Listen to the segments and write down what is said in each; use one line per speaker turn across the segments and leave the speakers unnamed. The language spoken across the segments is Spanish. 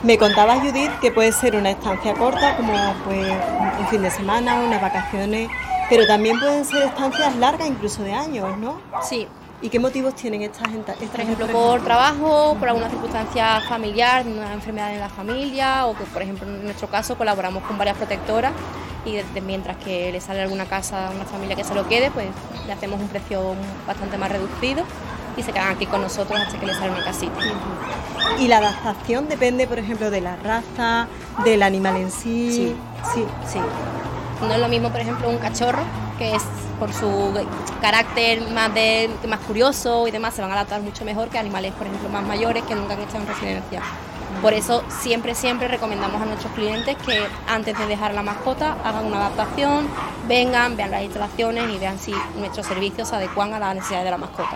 Me contaba Judith que puede ser una estancia corta, como pues un fin de semana, unas vacaciones, pero también pueden ser estancias largas, incluso de años, ¿no?
Sí.
¿Y qué motivos tienen estas
Por ejemplo, por trabajo, por alguna circunstancia familiar, una enfermedad en la familia, o que, por ejemplo, en nuestro caso colaboramos con varias protectoras y mientras que le sale alguna casa a una familia que se lo quede, pues le hacemos un precio bastante más reducido y se quedan aquí con nosotros hasta que les sale una casita.
¿Y la adaptación depende, por ejemplo, de la raza, del animal en sí?
Sí. No es lo mismo, por ejemplo, un cachorro, que es por su carácter más curioso y demás, se van a adaptar mucho mejor que animales, por ejemplo, más mayores que nunca han estado en residencia. Por eso siempre recomendamos a nuestros clientes que antes de dejar la mascota hagan una adaptación, vengan, vean las instalaciones y vean si nuestros servicios se adecuan a las necesidades de la mascota.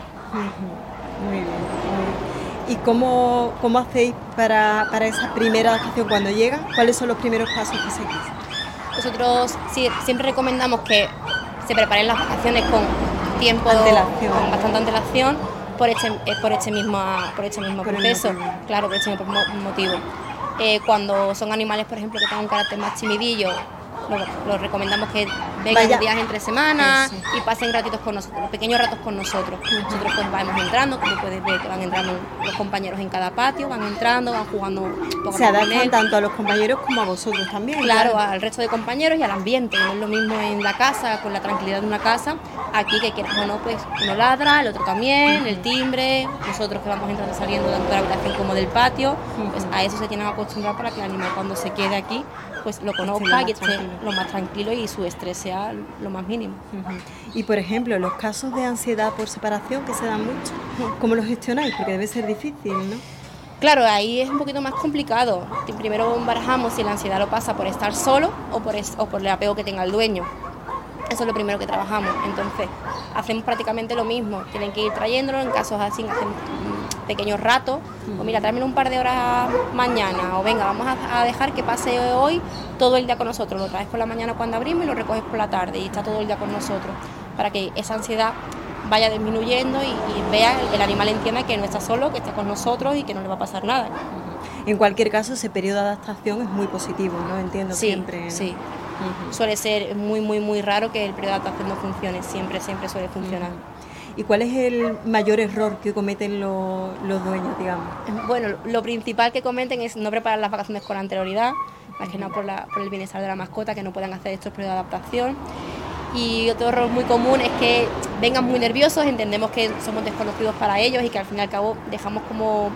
Muy bien. ¿Y cómo hacéis para esa primera adaptación cuando llega? ¿Cuáles son los primeros pasos que seguís?
Nosotros siempre recomendamos que se preparen las vacaciones con tiempo, con bastante antelación, por este mismo proceso, claro, por este mismo motivo. Cuando son animales, por ejemplo, que tengan un carácter más timidillo, lo recomendamos que vengan días entre semanas y pasen ratitos con nosotros, pequeños ratos con nosotros. Nosotros pues vamos entrando, como puedes ver que van entrando los compañeros en cada patio, van entrando, van jugando.
Se adaptan tanto a los compañeros como a vosotros también.
Claro, al resto de compañeros y al ambiente. No es lo mismo en la casa, con la tranquilidad de una casa, aquí que quieras o no, pues uno ladra, el otro también, el timbre, nosotros que vamos entrando y saliendo tanto de la habitación como del patio, pues a eso se tienen que acostumbrar para que el animal cuando se quede aquí, pues lo conozca y esté lo más tranquilo y su estrés sea lo más mínimo.
Y por ejemplo, los casos de ansiedad por separación que se dan mucho, ¿cómo los gestionáis? Porque debe ser difícil, ¿no?
Claro, ahí es un poquito más complicado. Primero barajamos si la ansiedad lo pasa por estar solo o por el apego que tenga el dueño. Eso es lo primero que trabajamos. Entonces, hacemos prácticamente lo mismo. Tienen que ir trayéndolo, en casos así, hacemos pequeños ratos. O mira, tráemelo un par de horas mañana. O venga, vamos a dejar que pase hoy todo el día con nosotros. Lo traes por la mañana cuando abrimos y lo recoges por la tarde. Y está todo el día con nosotros. Para que esa ansiedad vaya disminuyendo y vea, el animal entienda que no está solo, que está con nosotros y que no le va a pasar nada.
En cualquier caso, ese periodo de adaptación es muy positivo, ¿no? Entiendo siempre, ¿no?
Sí. Suele ser muy raro que el periodo de adaptación no funcione, siempre suele funcionar.
¿Y cuál es el mayor error que cometen los dueños, digamos?
Bueno, lo principal que cometen es no preparar las vacaciones con anterioridad, más que nada por el bienestar de la mascota, que no puedan hacer estos periodos de adaptación. Y otro error muy común es que vengan muy nerviosos, entendemos que somos desconocidos para ellos y que al fin y al cabo dejamos como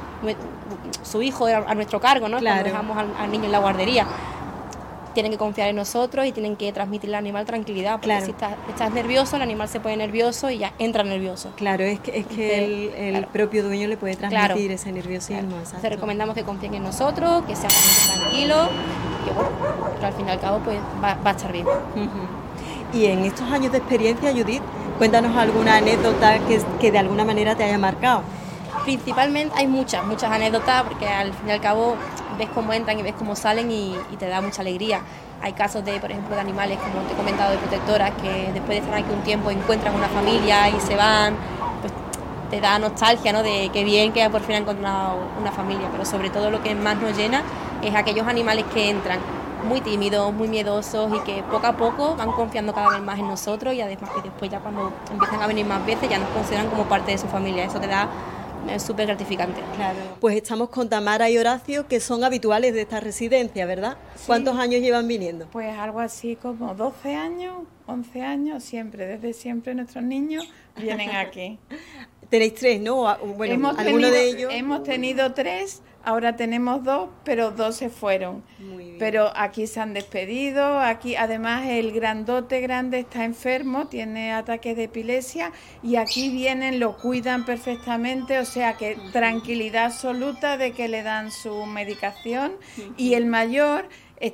su hijo a nuestro cargo, ¿no?
Claro.
Cuando dejamos al niño en la guardería. Tienen que confiar en nosotros y tienen que transmitirle al animal tranquilidad, porque si estás nervioso, el animal se pone nervioso y ya entra nervioso.
Claro, es que el propio dueño le puede transmitir ese nerviosismo.
Entonces recomendamos que confíen en nosotros, que sean tranquilos, que bueno, pero al fin y al cabo pues va a estar bien.
Y en estos años de experiencia, Judith, cuéntanos alguna anécdota que de alguna manera te haya marcado.
Principalmente hay muchas anécdotas, porque al fin y al cabo ves cómo entran y ves cómo salen y te da mucha alegría. Hay casos de, por ejemplo, de animales, como te he comentado, de protectoras, que después de estar aquí un tiempo encuentran una familia y se van, pues te da nostalgia, ¿no? De qué bien que por fin han encontrado una familia, pero sobre todo lo que más nos llena es aquellos animales que entran muy tímidos, muy miedosos y que poco a poco van confiando cada vez más en nosotros y además que después ya cuando empiezan a venir más veces ya nos consideran como parte de su familia. Eso te da es súper gratificante.
Claro. Pues estamos con Tamara y Horacio, que son habituales de esta residencia, ¿verdad? Sí. ¿Cuántos años llevan viniendo?
Pues algo así como 12 años, 11 años, desde siempre nuestros niños vienen aquí.
Tenéis 3, ¿no? Bueno, de ellos.
Hemos tenido 3, ahora tenemos 2, pero 2 se fueron.
Muy bien.
Pero aquí se han despedido, aquí además el grandote grande está enfermo, tiene ataques de epilepsia y aquí vienen, lo cuidan perfectamente, o sea que tranquilidad absoluta de que le dan su medicación y el mayor